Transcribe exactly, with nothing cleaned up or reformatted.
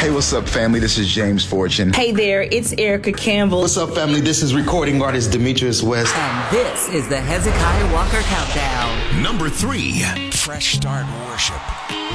Hey, what's up, family? This is James Fortune. Hey there, it's Erica Campbell. What's up, family? This is recording artist Demetrius West. And this is the Hezekiah Walker Countdown. Number three, Fresh Start Worship.